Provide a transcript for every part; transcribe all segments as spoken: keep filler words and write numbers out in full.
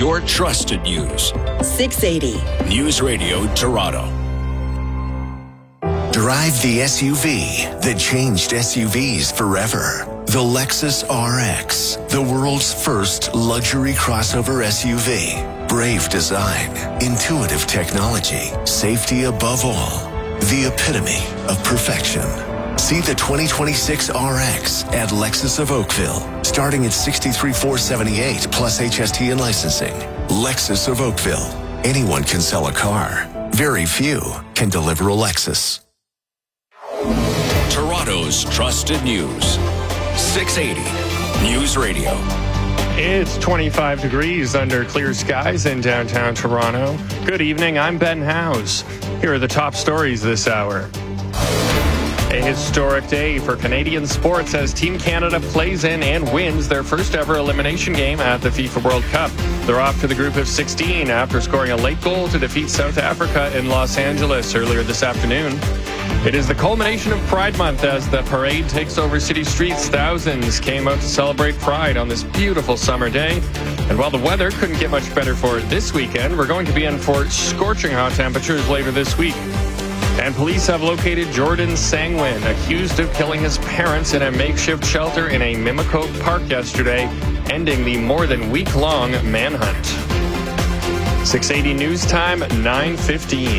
your trusted news. six eighty. News Radio Toronto. Drive the S U V that changed S U Vs forever. The Lexus R X, the world's first luxury crossover S U V. Brave design, intuitive technology, safety above all. The epitome of perfection. See the twenty twenty-six R X at Lexus of Oakville, starting at sixty-three thousand four hundred seventy-eight dollars plus H S T and licensing. Lexus of Oakville. Anyone can sell a car. Very few can deliver a Lexus. Toronto's trusted news. six eighty News Radio. It's twenty-five degrees under clear skies in downtown Toronto. Good evening, I'm Ben Howes. Here are the top stories this hour. A historic day for Canadian sports as Team Canada plays in and wins their first ever elimination game at the FIFA World Cup. They're off to the group of sixteen after scoring a late goal to defeat South Africa in Los Angeles earlier this afternoon. It is the culmination of Pride Month as the parade takes over city streets. Thousands came out to celebrate Pride on this beautiful summer day. And while the weather couldn't get much better for this weekend, we're going to be in for scorching hot temperatures later this week. And police have located Jordan Sangwin, accused of killing his parents in a makeshift shelter in a Mimicote Park yesterday, ending the more than week-long manhunt. six eighty News Time, nine fifteen.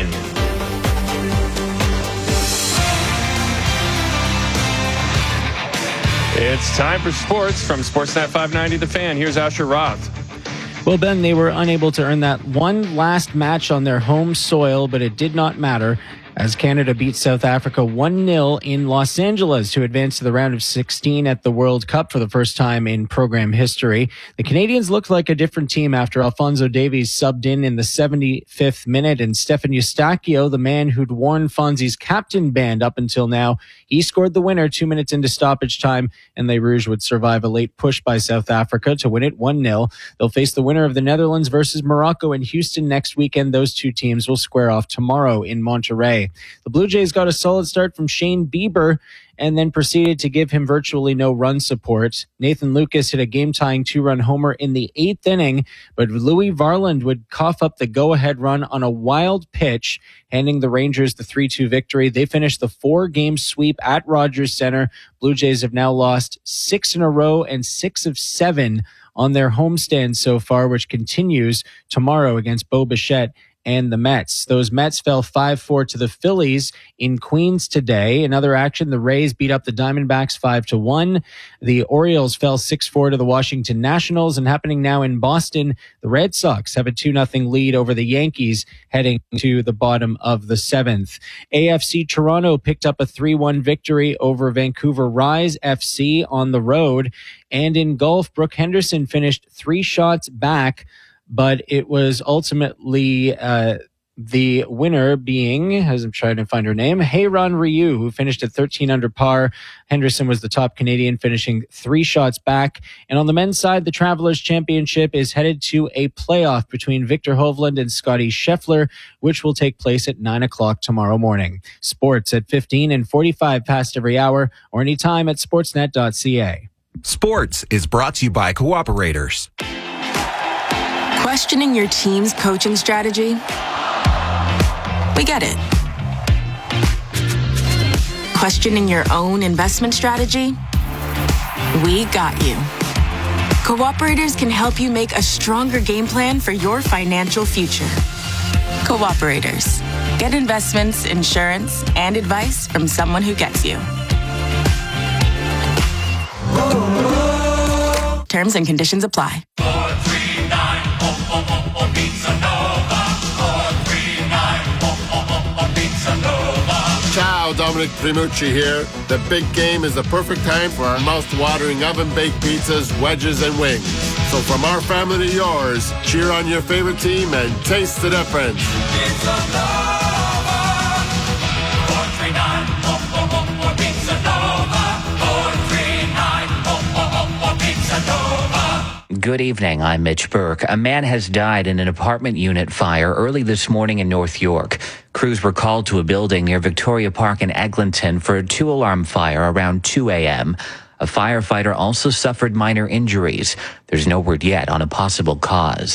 It's time for sports from Sportsnet five ninety The Fan. Here's Asher Roth. Well, Ben, they were unable to earn that one last match on their home soil, but it did not matter as Canada beat South Africa one nil in Los Angeles to advance to the round of sixteen at the World Cup for the first time in program history. The Canadians looked like a different team after Alphonso Davies subbed in in the seventy-fifth minute, and Stefan Eustáquio, the man who'd worn Fonzie's captain band up until now, he scored the winner two minutes into stoppage time, and Les Rouges would survive a late push by South Africa to win it one nil. They'll face the winner of the Netherlands versus Morocco in Houston next weekend. Those two teams will square off tomorrow in Monterrey. The Blue Jays got a solid start from Shane Bieber and then proceeded to give him virtually no run support. Nathan Lucas hit a game-tying two-run homer in the eighth inning, but Louis Varland would cough up the go-ahead run on a wild pitch, handing the Rangers the three two victory. They finished the four-game sweep at Rogers Center. Blue Jays have now lost six in a row and six of seven on their homestand so far, which continues tomorrow against Bo Bichette and the Mets. Those Mets fell five four to the Phillies in Queens today. In other action, the Rays beat up the Diamondbacks five to one. The Orioles fell six four to the Washington Nationals. And happening now in Boston, the Red Sox have a two nothing lead over the Yankees heading to the bottom of the seventh. A F C Toronto picked up a three one victory over Vancouver Rise F C on the road. And in golf, Brooke Henderson finished three shots back, but it was ultimately uh, the winner being, as I'm trying to find her name, Heyran Ryu, who finished at thirteen under par. Henderson was the top Canadian, finishing three shots back. And on the men's side, the Travelers Championship is headed to a playoff between Victor Hovland and Scotty Scheffler, which will take place at nine o'clock tomorrow morning. Sports at fifteen and forty-five past every hour, or anytime at sportsnet dot c a. Sports is brought to you by Cooperators. Questioning your team's coaching strategy? We get it. Questioning your own investment strategy? We got you. Cooperators can help you make a stronger game plan for your financial future. Cooperators. Get investments, insurance, and advice from someone who gets you. Terms and conditions apply. four three nine, oh, oh, oh, oh, Pizza Nova. four three nine, oh, oh, oh, oh, Pizza Nova. Ciao, Dominic Primucci here. The big game is the perfect time for our mouth-watering oven-baked pizzas, wedges, and wings. So from our family to yours, cheer on your favorite team and taste the difference. Pizza Nova. four three nine, oh, oh, oh, oh, Pizza Nova. four three nine, oh, oh, oh, oh, Pizza Nova. Good evening, I'm Mitch Burke. A man has died in an apartment unit fire early this morning in North York. Crews were called to a building near Victoria Park in Eglinton for a two-alarm fire around two a.m. A firefighter also suffered minor injuries. There's no word yet on a possible cause.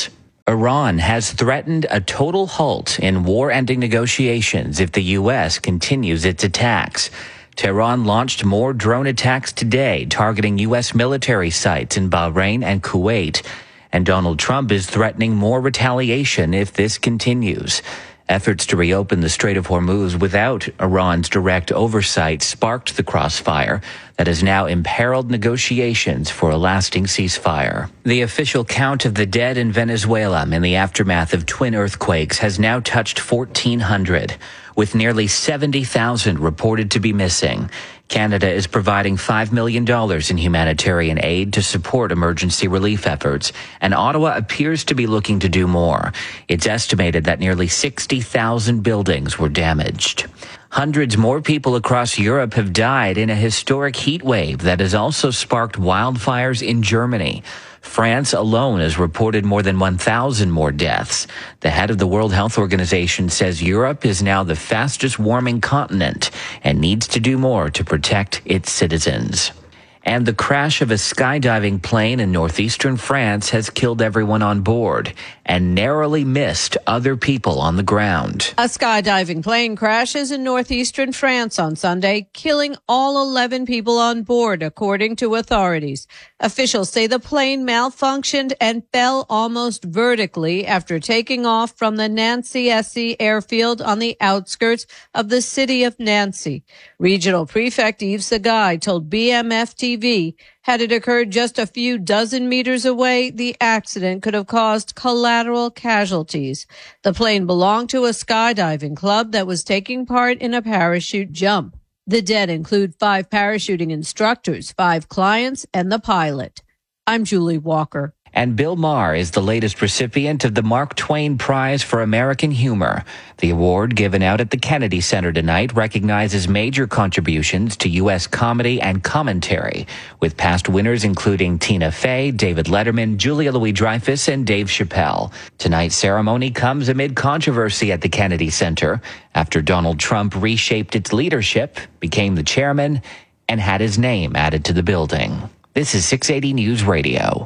Iran has threatened a total halt in war-ending negotiations if the U S continues its attacks. Tehran launched more drone attacks today, targeting U S military sites in Bahrain and Kuwait. And Donald Trump is threatening more retaliation if this continues. Efforts to reopen the Strait of Hormuz without Iran's direct oversight sparked the crossfire that has now imperiled negotiations for a lasting ceasefire. The official count of the dead in Venezuela in the aftermath of twin earthquakes has now touched fourteen hundred, with nearly seventy thousand reported to be missing. Canada is providing five million dollars in humanitarian aid to support emergency relief efforts, and Ottawa appears to be looking to do more. It's estimated that nearly sixty thousand buildings were damaged. Hundreds more people across Europe have died in a historic heat wave that has also sparked wildfires in Germany. France alone has reported more than one thousand more deaths. The head of the World Health Organization says Europe is now the fastest warming continent and needs to do more to protect its citizens. And the crash of a skydiving plane in northeastern France has killed everyone on board and narrowly missed other people on the ground. A skydiving plane crashes in northeastern France on Sunday, killing all eleven people on board, according to authorities. Officials say the plane malfunctioned and fell almost vertically after taking off from the Nancy-Essy airfield on the outskirts of the city of Nancy. Regional Prefect Yves Sagai told B M F T V, had it occurred just a few dozen meters away, the accident could have caused collateral casualties. The plane belonged to a skydiving club that was taking part in a parachute jump. The dead include five parachuting instructors, five clients, and the pilot. I'm Julie Walker. And Bill Maher is the latest recipient of the Mark Twain Prize for American Humor. The award, given out at the Kennedy Center tonight, recognizes major contributions to U S comedy and commentary, with past winners including Tina Fey, David Letterman, Julia Louis-Dreyfus, and Dave Chappelle. Tonight's ceremony comes amid controversy at the Kennedy Center after Donald Trump reshaped its leadership, became the chairman, and had his name added to the building. This is six eighty News Radio.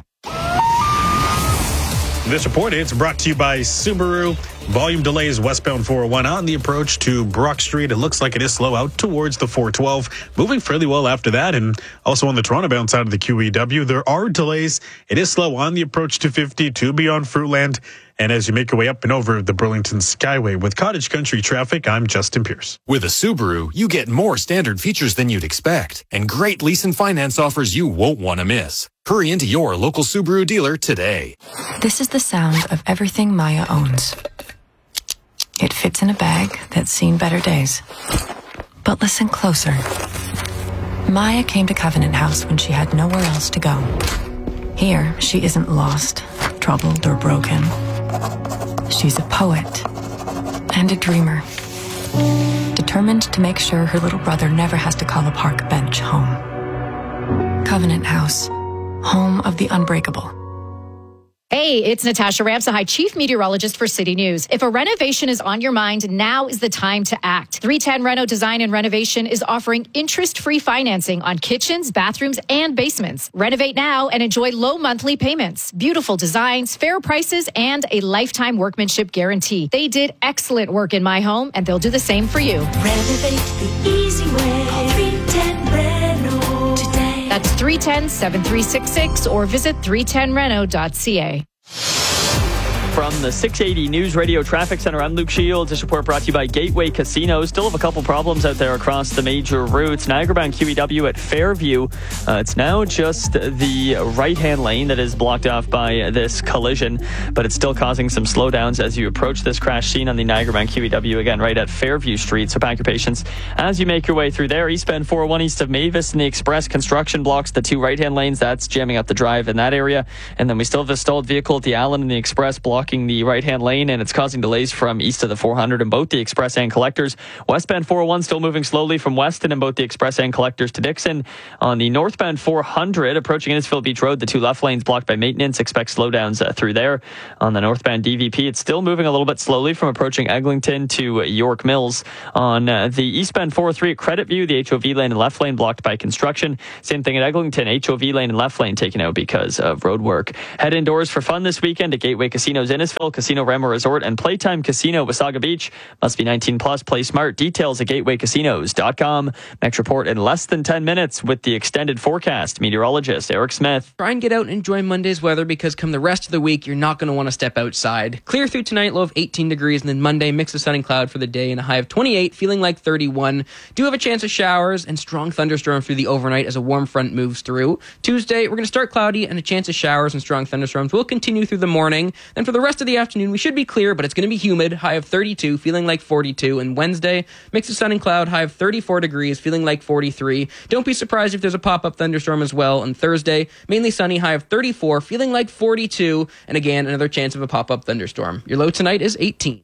This report is brought to you by Subaru. Volume delays westbound four oh one on the approach to Brock Street. It looks like it is slow out towards the four twelve. Moving fairly well after that. And also on the Toronto bound side of the Q E W, there are delays. It is slow on the approach to fifty-two beyond Fruitland. And as you make your way up and over the Burlington Skyway with Cottage Country traffic, I'm Justin Pierce. With a Subaru, you get more standard features than you'd expect and great lease and finance offers you won't want to miss. Hurry into your local Subaru dealer today. This is the sound of everything Maya owns. It fits in a bag that's seen better days. But listen closer. Maya came to Covenant House when she had nowhere else to go. Here, she isn't lost, troubled, or broken. She's a poet and a dreamer, determined to make sure her little brother never has to call a park bench home. Covenant House, home of the unbreakable. Hey, it's Natasha Ramsahai, Chief Meteorologist for City News. If a renovation is on your mind, now is the time to act. three ten Reno Design and Renovation is offering interest-free financing on kitchens, bathrooms, and basements. Renovate now and enjoy low monthly payments, beautiful designs, fair prices, and a lifetime workmanship guarantee. They did excellent work in my home, and they'll do the same for you. Renovate the easy way. Call three ten Reno today. That's three one zero, seven three six six or visit three ten reno dot c a. From the six eighty News Radio Traffic Center, I'm Luke Shields. This report brought to you by Gateway Casino. Still have a couple problems out there across the major routes. Niagara Bound Q E W at Fairview. Uh, it's now just the right-hand lane that is blocked off by this collision, but it's still causing some slowdowns as you approach this crash scene on the Niagara Bound Q E W, again, right at Fairview Street. So pack your patience as you make your way through there. Eastbound four oh one east of Mavis and the Express construction blocks the two right-hand lanes. That's jamming up the drive in that area. And then we still have a stalled vehicle at the Allen and the Express blocking the right-hand lane, and it's causing delays from east of the four hundred in both the Express and Collectors. Westbound four oh one still moving slowly from Weston in both the Express and Collectors to Dixon. On the northbound four hundred, approaching Innisfil Beach Road, the two left lanes blocked by maintenance. Expect slowdowns uh, through there. On the northbound D V P, it's still moving a little bit slowly from approaching Eglinton to York Mills. On uh, the eastbound four oh three at Credit View, the H O V lane and left lane blocked by construction. Same thing at Eglinton, H O V lane and left lane taken out because of road work. Head indoors for fun this weekend at Gateway Casinos in Innisfil, Casino Rama Resort, and Playtime Casino, Wasaga Beach. Must be nineteen plus. Play smart. Details at gateway casinos dot com. Next report in less than ten minutes with the extended forecast. Meteorologist Eric Smith. Try and get out and enjoy Monday's weather because come the rest of the week, you're not going to want to step outside. Clear through tonight, low of eighteen degrees, and then Monday, mix of sun and cloud for the day and a high of twenty-eight, feeling like thirty-one. Do have a chance of showers and strong thunderstorms through the overnight as a warm front moves through. Tuesday, we're going to start cloudy and a chance of showers and strong thunderstorms will continue through the morning. Then for the rest of the afternoon, we should be clear, but it's going to be humid, high of thirty-two, feeling like forty-two. And Wednesday, mix of sun and cloud, high of thirty-four degrees, feeling like forty-three. Don't be surprised if there's a pop-up thunderstorm as well. And Thursday, mainly sunny, high of thirty-four, feeling like forty-two. And again, another chance of a pop-up thunderstorm. Your low tonight is eighteen.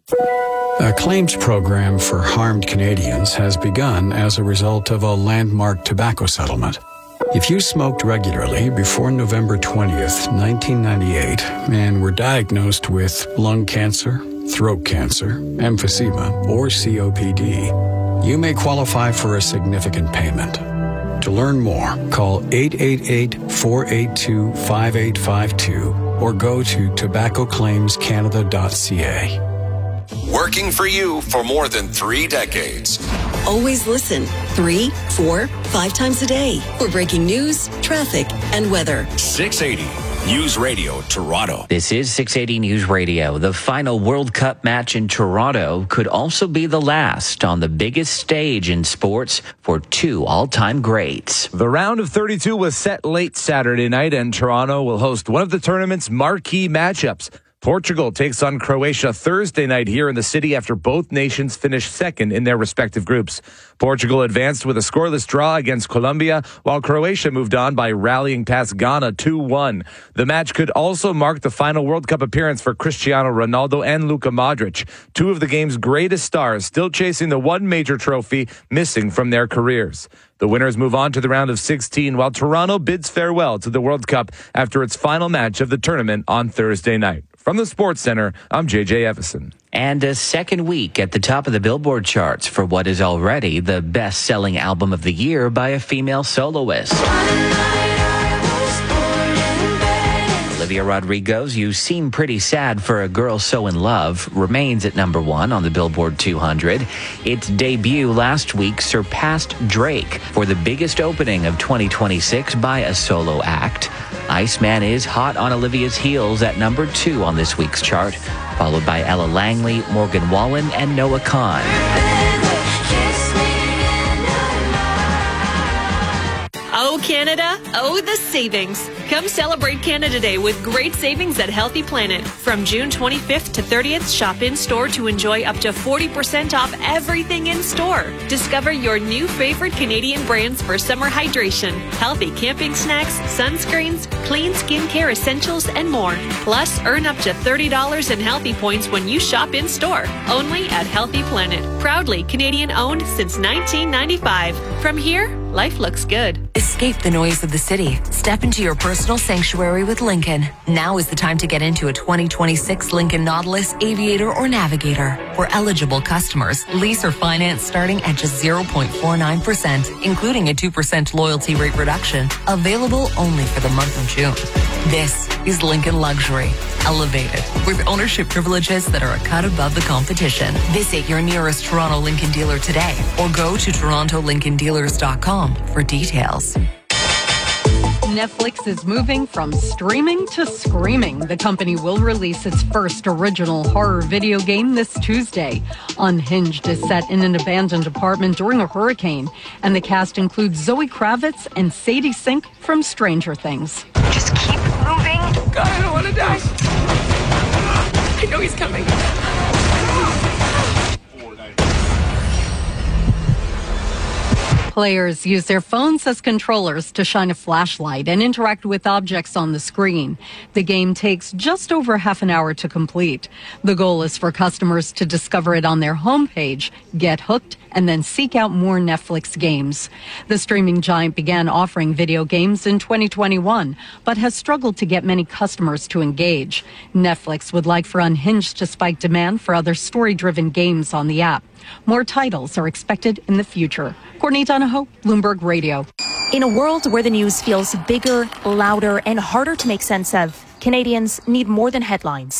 A claims program for harmed Canadians has begun as a result of a landmark tobacco settlement. If you smoked regularly before November twentieth, nineteen ninety-eight, and were diagnosed with lung cancer, throat cancer, emphysema, or C O P D, you may qualify for a significant payment. To learn more, call eight eight eight, four eight two, five eight five two or go to tobacco claims canada dot c a. Working for you for more than three decades. Always listen three, four, five times a day for breaking news, traffic, and weather. six eighty News Radio Toronto. This is six eighty News Radio. The final World Cup match in Toronto could also be the last on the biggest stage in sports for two all-time greats. The round of thirty-two was set late Saturday night, and Toronto will host one of the tournament's marquee matchups. Portugal takes on Croatia Thursday night here in the city after both nations finished second in their respective groups. Portugal advanced with a scoreless draw against Colombia, while Croatia moved on by rallying past Ghana two one. The match could also mark the final World Cup appearance for Cristiano Ronaldo and Luka Modric, two of the game's greatest stars, still chasing the one major trophy missing from their careers. The winners move on to the round of sixteen, while Toronto bids farewell to the World Cup after its final match of the tournament on Thursday night. From the Sports Center, I'm J J Evison. And a second week at the top of the Billboard charts for what is already the best-selling album of the year by a female soloist. Olivia Rodrigo's You Seem Pretty Sad for a Girl So in Love remains at number one on the Billboard two hundred. Its debut last week surpassed Drake for the biggest opening of twenty twenty-six by a solo act. Iceman is hot on Olivia's heels at number two on this week's chart, followed by Ella Langley, Morgan Wallen, and Noah Kahan. Oh, Canada. Oh, the savings. Come celebrate Canada Day with great savings at Healthy Planet. From June twenty-fifth to thirtieth, shop in-store to enjoy up to forty percent off everything in-store. Discover your new favorite Canadian brands for summer hydration, healthy camping snacks, sunscreens, clean skincare essentials, and more. Plus, earn up to thirty dollars in Healthy Points when you shop in-store. Only at Healthy Planet. Proudly Canadian-owned since nineteen ninety-five. From here, life looks good. Escape the noise of the city. Step into your personal sanctuary with Lincoln. Now is the time to get into a twenty twenty-six Lincoln Nautilus, Aviator, or Navigator. For eligible customers, lease or finance starting at just zero point four nine percent, including a two percent loyalty rate reduction. Available only for the month of June. This is Lincoln Luxury. Elevated, with ownership privileges that are a cut above the competition. Visit your nearest Toronto Lincoln dealer today or go to toronto lincoln dealers dot com for details. Netflix is moving from streaming to screaming. The company will release its first original horror video game this Tuesday. Unhinged is set in an abandoned apartment during a hurricane, and the cast includes Zoe Kravitz and Sadie Sink from Stranger Things. Just keep moving. God, I don't want to die. I know he's coming. Players use their phones as controllers to shine a flashlight and interact with objects on the screen. The game takes just over half an hour to complete. The goal is for customers to discover it on their homepage, get hooked, and then seek out more Netflix games. The streaming giant began offering video games in twenty twenty-one, but has struggled to get many customers to engage. Netflix would like for Unhinged to spike demand for other story-driven games on the app. More titles are expected in the future. Courtney Donahoe, Bloomberg Radio. In a world where the news feels bigger, louder, and harder to make sense of, Canadians need more than headlines.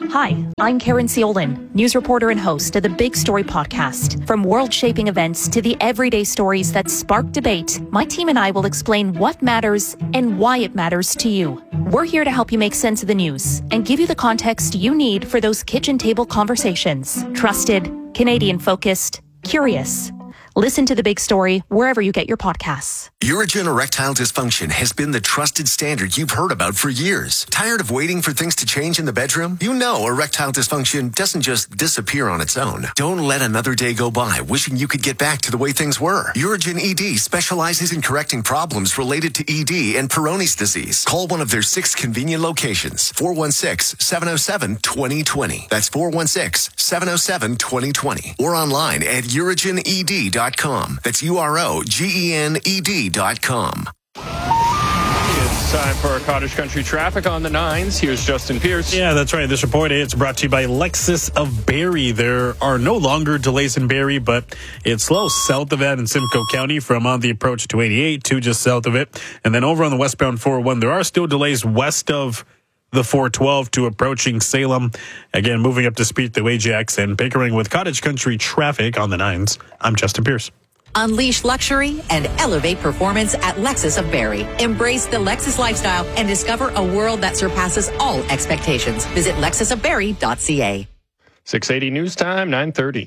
Hi, I'm Karen Seolin, news reporter and host of the Big Story podcast. From world-shaping events to the everyday stories that spark debate, my team and I will explain what matters and why it matters to you. We're here to help you make sense of the news and give you the context you need for those kitchen table conversations. Trusted, Canadian-focused, curious. Listen to The Big Story wherever you get your podcasts. Urigen erectile dysfunction has been the trusted standard you've heard about for years. Tired of waiting for things to change in the bedroom? You know erectile dysfunction doesn't just disappear on its own. Don't let another day go by wishing you could get back to the way things were. Urigen E D specializes in correcting problems related to E D and Peyronie's disease. Call one of their six convenient locations. four one six, seven oh seven, two oh two oh. That's four one six, seven oh seven, two oh two oh. Or online at urigen e d dot com. That's U R O G E N E D dot com. It's time for Cottage Country traffic on the nines. Here's Justin Pierce. Yeah, that's right. This report is brought to you by Lexus of Barrie. There are no longer delays in Barrie, but it's slow south of that in Simcoe County from on the approach to eighty-eight to just south of it. And then over on the westbound four oh one, there are still delays west of the four twelve to approaching Salem. Again, moving up to speed through Ajax and Pickering with Cottage Country traffic on the nines. I'm Justin Pierce. Unleash luxury and elevate performance at Lexus of Barrie. Embrace the Lexus lifestyle and discover a world that surpasses all expectations. Visit lexus of barrie dot c a. six eighty News Time, nine thirty.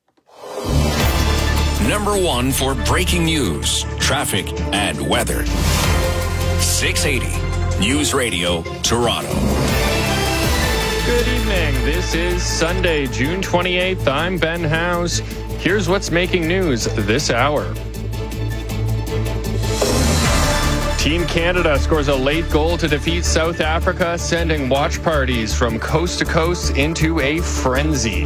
Number one for breaking news, traffic, and weather. six eighty News Radio, Toronto. Good evening. This is Sunday, June twenty-eighth. I'm Ben House. Here's what's making news this hour. Team Canada scores a late goal to defeat South Africa, sending watch parties from coast to coast into a frenzy.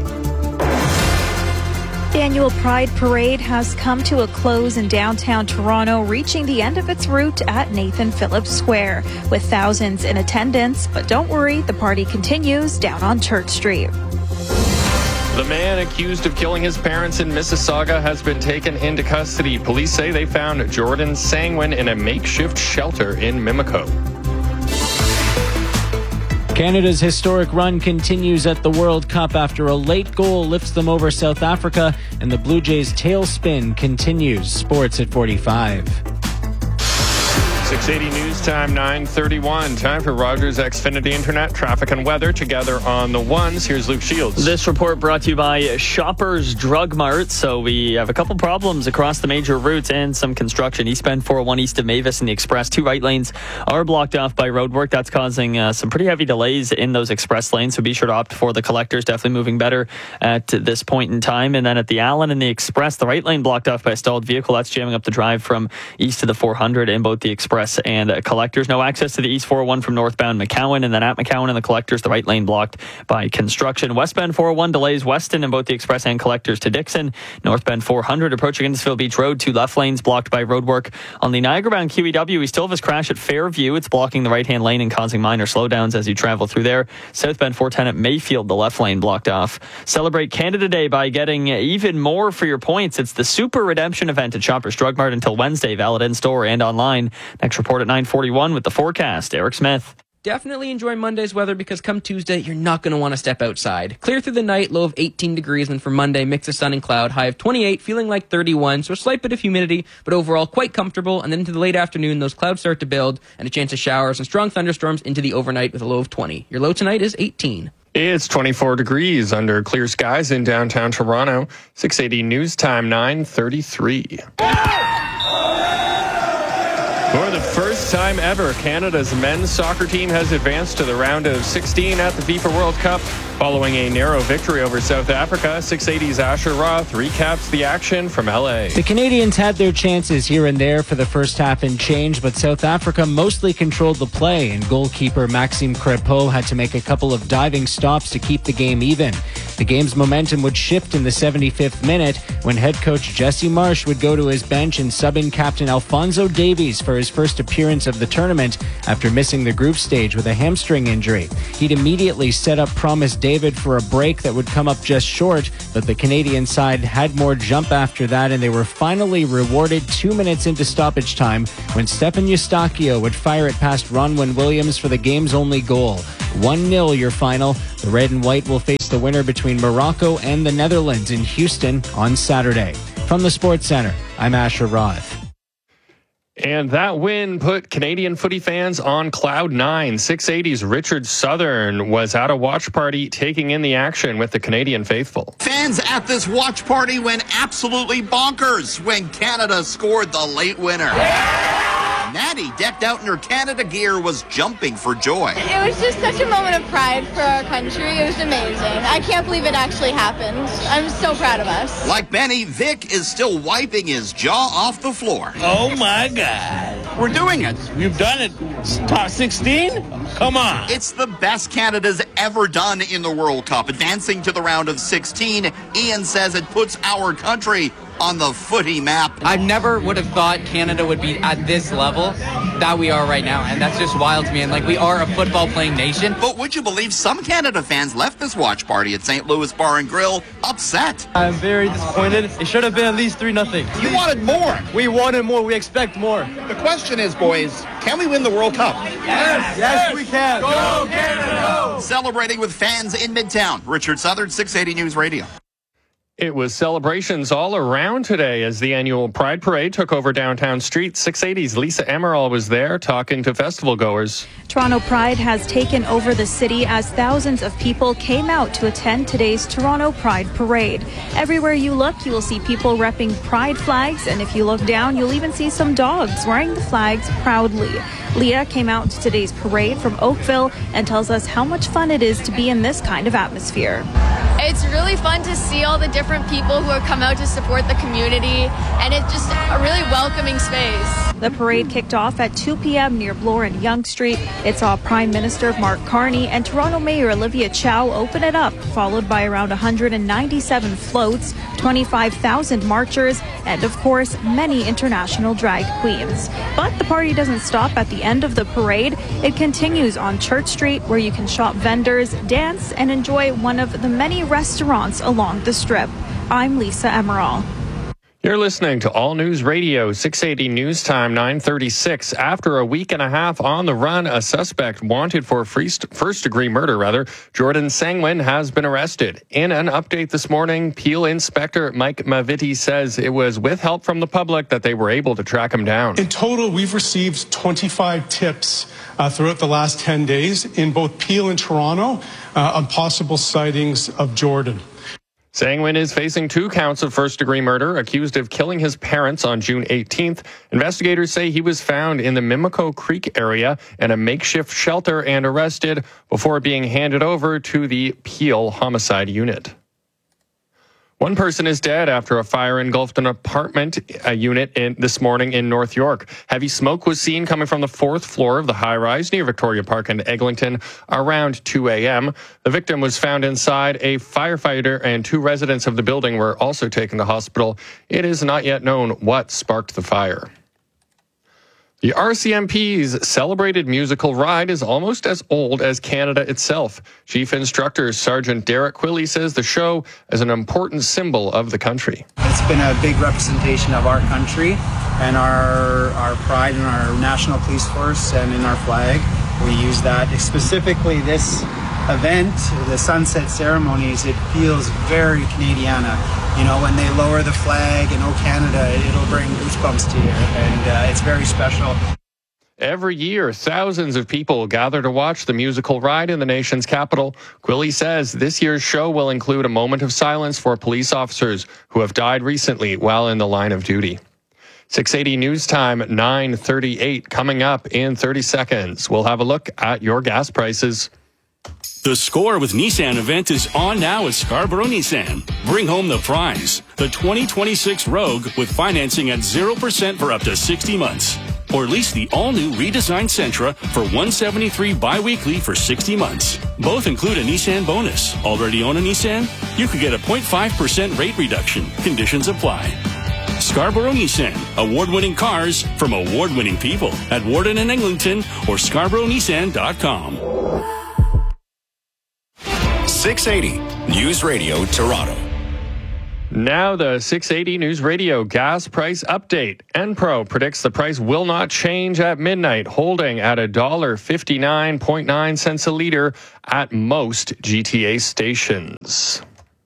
The annual Pride Parade has come to a close in downtown Toronto, reaching the end of its route at Nathan Phillips Square, with thousands in attendance. But don't worry, the party continues down on Church Street. The man accused of killing his parents in Mississauga has been taken into custody. Police say they found Jordan Sangwin in a makeshift shelter in Mimico. Canada's historic run continues at the World Cup after a late goal lifts them over South Africa, and the Blue Jays' tailspin continues. Sports at forty-five. six eighty News Time, nine thirty-one. Time for Rogers Xfinity Internet, traffic and weather together on the ones. Here's Luke Shields. This report brought to you by Shoppers Drug Mart. So we have a couple problems across the major routes and some construction. Eastbound four oh one east of Mavis and the Express. Two right lanes are blocked off by roadwork. That's causing uh, some pretty heavy delays in those express lanes. So be sure to opt for the collectors. Definitely moving better at this point in time. And then at the Allen and the Express, the right lane blocked off by a stalled vehicle. That's jamming up the drive from east to the four hundred in both the Express and uh, collectors. No access to the East four oh one from northbound McCowan, and then at McCowan and the collectors, the right lane blocked by construction. Westbound four oh one delays Weston in both the Express and collectors to Dixon. Northbound four hundred approaching Innisfil Beach Road, two left lanes blocked by roadwork. On the Niagara-bound Q E W, we still have his crash at Fairview. It's blocking the right-hand lane and causing minor slowdowns as you travel through there. Southbound four ten at Mayfield, the left lane blocked off. Celebrate Canada Day by getting even more for your points. It's the Super Redemption event at Shoppers Drug Mart until Wednesday, valid in-store and online. Next report at nine forty-one with the forecast. Eric Smith. Definitely enjoy Monday's weather because come Tuesday, you're not going to want to step outside. Clear through the night, low of eighteen degrees, and then for Monday, mix of sun and cloud, high of twenty-eight, feeling like thirty-one, so a slight bit of humidity, but overall quite comfortable. And then into the late afternoon, those clouds start to build, and a chance of showers and strong thunderstorms into the overnight with a low of twenty. Your low tonight is eighteen. It's twenty-four degrees under clear skies in downtown Toronto. six eighty News Time, nine thirty-three. For the first time ever, Canada's men's soccer team has advanced to the round of sixteen at the FIFA World Cup. Following a narrow victory over South Africa, six eighty's Asher Roth recaps the action from L A. The Canadians had their chances here and there for the first half and change, but South Africa mostly controlled the play, and goalkeeper Maxime Crepeau had to make a couple of diving stops to keep the game even. The game's momentum would shift in the seventy-fifth minute when head coach Jesse Marsh would go to his bench and sub in captain Alphonso Davies for his first appearance of the tournament after missing the group stage with a hamstring injury. He'd immediately set up Promise David for a break that would come up just short, but the Canadian side had more jump after that, and they were finally rewarded two minutes into stoppage time when Stephen Eustachio would fire it past Ronwin Williams for the game's only goal. one nil your final. The red and white will face the winner between Morocco and the Netherlands in Houston on Saturday. From the Sports Center, I'm Asher Roth. And that win put Canadian footy fans on cloud nine. six eighty's Richard Southern was at a watch party taking in the action with the Canadian faithful. Fans at this watch party went absolutely bonkers when Canada scored the late winner. Natty, decked out in her Canada gear, was jumping for joy. It was just such a moment of pride for our country. It was amazing. I can't believe it actually happened. I'm so proud of us. Like Benny, Vic is still wiping his jaw off the floor. Oh my God. We're doing it. We've done it. Top sixteen? Come on. It's the best Canada's ever done in the World Cup. Advancing to the round of sixteen, Ian says it puts our country on the footy map. I never would have thought Canada would be at this level that we are right now, and that's just wild to me. And like, we are a football playing nation. But would you believe some Canada fans left this watch party at Saint Louis Bar and Grill upset? I'm very disappointed. It should have been at least three nothing. You wanted more. We wanted more. We expect more. The question is, boys, can we win the World Cup? Yes, yes, we can. Go Canada! Celebrating with fans in Midtown. Richard Southern, six eighty News Radio. It was celebrations all around today as the annual Pride Parade took over downtown streets. six eighty's Lisa Emerald was there talking to festival goers. Toronto Pride has taken over the city as thousands of people came out to attend today's Toronto Pride Parade. Everywhere you look, you will see people repping Pride flags, and if you look down, you'll even see some dogs wearing the flags proudly. Leah came out to today's parade from Oakville and tells us how much fun it is to be in this kind of atmosphere. It's really fun to see all the different people who have come out to support the community, and it's just a really welcoming space. The parade kicked off at two p.m. near Bloor and Yonge Street. It saw Prime Minister Mark Carney and Toronto Mayor Olivia Chow open it up, followed by around one hundred ninety-seven floats, twenty-five thousand marchers, and of course, many international drag queens. But the party doesn't stop at the end of the parade. It continues on Church Street, where you can shop vendors, dance, and enjoy one of the many restaurants along the strip. I'm Lisa Emerald. You're listening to All News Radio, six eighty News Time, nine thirty-six. After a week and a half on the run, a suspect wanted for first-degree murder, rather, Jordan Sangwin, has been arrested. In an update this morning, Peel Inspector Mike Maviti says it was with help from the public that they were able to track him down. In total, we've received twenty-five tips uh, throughout the last ten days in both Peel and Toronto uh, on possible sightings of Jordan. Sangwin is facing two counts of first-degree murder, accused of killing his parents on June eighteenth. Investigators say he was found in the Mimico Creek area in a makeshift shelter and arrested before being handed over to the Peel Homicide Unit. One person is dead after a fire engulfed an apartment a unit in, this morning in North York. Heavy smoke was seen coming from the fourth floor of the high-rise near Victoria Park and Eglinton around two a.m. The victim was found inside. A firefighter and two residents of the building were also taken to hospital. It is not yet known what sparked the fire. The R C M P's celebrated musical ride is almost as old as Canada itself. Chief Instructor Sergeant Derek Quilly says the show is an important symbol of the country. It's been a big representation of our country and our our pride in our national police force and in our flag. We use that specifically this event, the sunset ceremonies. It feels very Canadiana. You know, when they lower the flag and "Oh Canada," it'll bring goosebumps to you, and uh, it's very special. Every year, thousands of people gather to watch the musical ride in the nation's capital. Quilly says this year's show will include a moment of silence for police officers who have died recently while in the line of duty. six eighty News Time, nine thirty-eight. Coming up in thirty seconds, we'll have a look at your gas prices. The Score with Nissan event is on now at Scarborough Nissan. Bring home the prize, the twenty twenty-six Rogue with financing at zero percent for up to sixty months. Or lease the all-new redesigned Sentra for one hundred seventy-three dollars bi-weekly for sixty months. Both include a Nissan bonus. Already own a Nissan? You could get a zero point five percent rate reduction. Conditions apply. Scarborough Nissan, award-winning cars from award-winning people at Warden and Eglinton or scarborough nissan dot com. six eighty News Radio Toronto. Now the six eighty News Radio gas price update. Enpro predicts the price will not change at midnight, holding at one dollar fifty-nine point nine cents a litre at most G T A stations.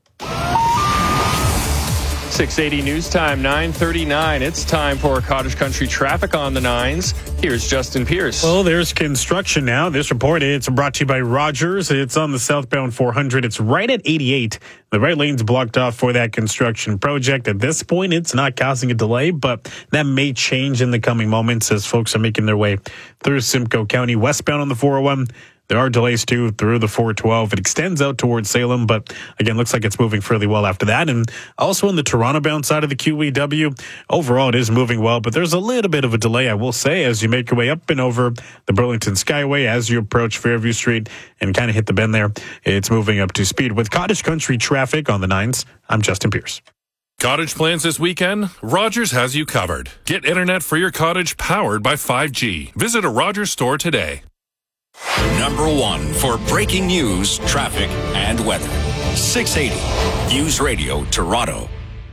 six eighty News Time, nine thirty-nine. It's time for Cottage Country traffic on the nines. Here's Justin Pierce. Well, there's construction now. This report, it's brought to you by Rogers. It's on the southbound four hundred. It's right at eighty-eight. The right lane's blocked off for that construction project. At this point, it's not causing a delay, but that may change in the coming moments as folks are making their way through Simcoe County. Westbound on the four oh one. There are delays, too, through the four twelve. It extends out towards Salem, but again, looks like it's moving fairly well after that. And also on the Toronto-bound side of the Q E W, overall, it is moving well, but there's a little bit of a delay, I will say, as you make your way up and over the Burlington Skyway as you approach Fairview Street and kind of hit the bend there. It's moving up to speed. With Cottage Country traffic on the nines, I'm Justin Pierce. Cottage plans this weekend? Rogers has you covered. Get internet for your cottage powered by five G. Visit a Rogers store today. Number one for breaking news, traffic, and weather. six eighty News Radio Toronto.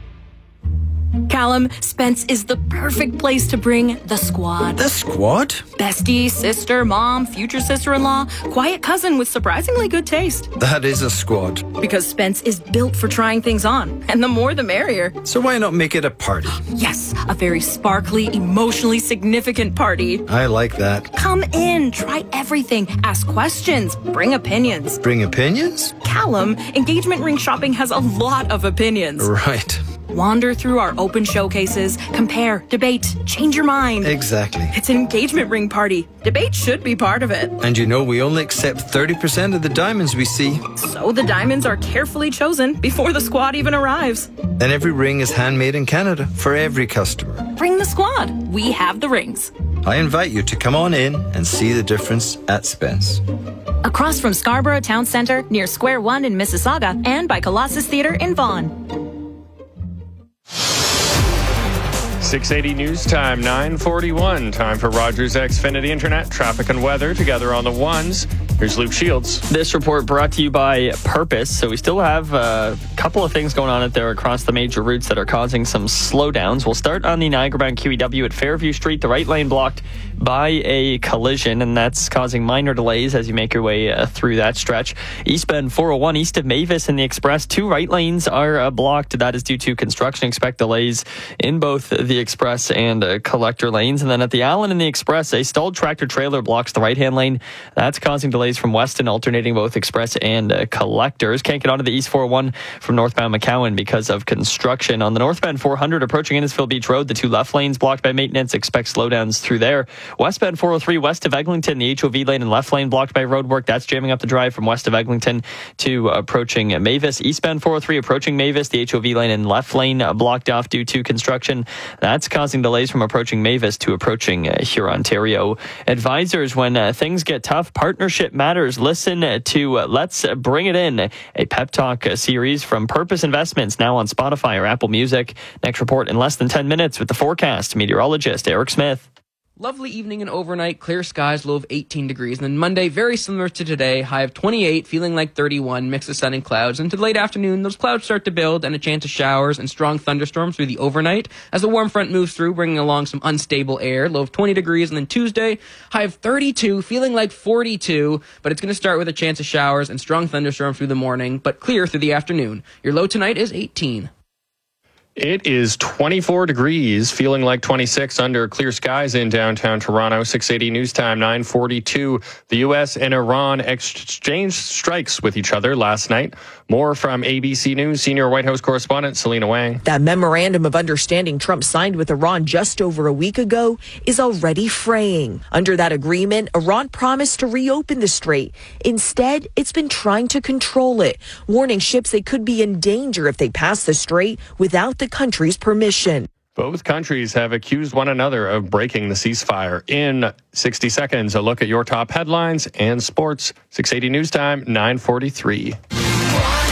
Callum, Spence is the perfect place to bring the squad. The squad? Bestie, sister, mom, future sister-in-law, quiet cousin with surprisingly good taste. That is a squad. Because Spence is built for trying things on, and the more the merrier. So why not make it a party? Yes, a very sparkly, emotionally significant party. I like that. Come in, try everything, ask questions, bring opinions. Bring opinions? Callum, engagement ring shopping has a lot of opinions. Right. Wander through our open showcases, compare, debate, change your mind. Exactly. It's an engagement ring party. Debate should be part of it. And you know we only accept thirty percent of the diamonds we see. So the diamonds are carefully chosen before the squad even arrives. And every ring is handmade in Canada for every customer. Bring the squad. We have the rings. I invite you to come on in and see the difference at Spence. Across from Scarborough Town Centre, near Square One in Mississauga, and by Colossus Theatre in Vaughan. six eighty News Time, nine forty-one. Time for Rogers Xfinity Internet, traffic and weather together on the ones. Here's Luke Shields. This report brought to you by Purpose. So we still have a couple of things going on out there across the major routes that are causing some slowdowns. We'll start on the Niagara-bound Q E W at Fairview Street. The right lane blocked by a collision, and that's causing minor delays as you make your way uh, through that stretch. Eastbound four oh one east of Mavis and the Express, two right lanes are uh, blocked. That is due to construction. Expect delays in both the Express and uh, collector lanes. And then at the Allen and the Express, a stalled tractor trailer blocks the right-hand lane. That's causing delays from Weston, alternating both Express and uh, collectors. Can't get onto the East four oh one from northbound McCowan because of construction. On the northbound four hundred approaching Innisfil Beach Road, the two left lanes blocked by maintenance. Expect slowdowns through there. Westbound four oh three west of Eglinton, the H O V lane and left lane blocked by roadwork. That's jamming up the drive from west of Eglinton to approaching Mavis. Eastbound four oh three approaching Mavis, the H O V lane and left lane blocked off due to construction. That's causing delays from approaching Mavis to approaching uh, Hurontario. Advisors, when uh, things get tough, partnership matters. Listen to uh, Let's Bring It In, a pep talk uh, series from Purpose Investments, now on Spotify or Apple Music. Next report in less than ten minutes with the forecast. Meteorologist Eric Smith. Lovely evening and overnight, clear skies, low of eighteen degrees. And then Monday, very similar to today, high of twenty-eight, feeling like thirty-one, mix of sun and clouds. And to late afternoon, those clouds start to build and a chance of showers and strong thunderstorms through the overnight as the warm front moves through, bringing along some unstable air, low of twenty degrees. And then Tuesday, high of thirty-two, feeling like forty-two, but it's going to start with a chance of showers and strong thunderstorms through the morning, but clear through the afternoon. Your low tonight is eighteen. It is twenty-four degrees, feeling like twenty-six under clear skies in downtown Toronto. six eighty News Time, nine forty-two. The U S and Iran exchanged strikes with each other last night. More from A B C News senior White House correspondent Selena Wang. That memorandum of understanding Trump signed with Iran just over a week ago is already fraying. Under that agreement, Iran promised to reopen the strait. Instead, it's been trying to control it, warning ships they could be in danger if they pass the strait without the country's permission. Both countries have accused one another of breaking the ceasefire. In sixty seconds, a look at your top headlines and sports. six eighty News Time, nine forty-three.